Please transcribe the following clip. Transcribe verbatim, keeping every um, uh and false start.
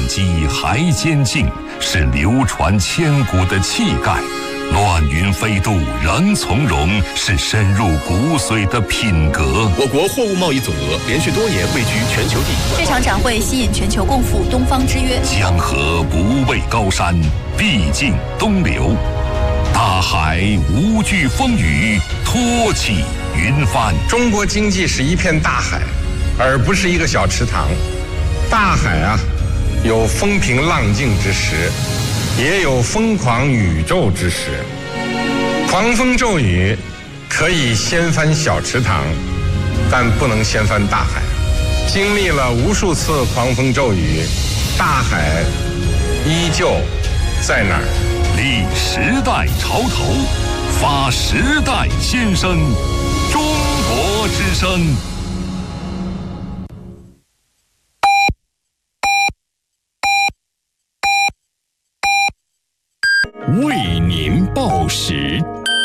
战机还坚劲，是流传千古的气概；乱云飞渡仍从容，是深入骨髓的品格。 我国货物贸易总额连续多年位居全球第一。 这场展会吸引全球共赴东方之约。 江河不畏高山，必尽东流；大海无惧风雨，托起云帆。 中国经济是一片大海，而不是一个小池塘。大海啊，有风平浪静之时，也有疯狂宇宙之时。狂风骤雨可以掀翻小池塘，但不能掀翻大海。经历了无数次狂风骤雨，大海依旧在那儿。 立时代潮头，发时代先声，中国之声。 为您报时。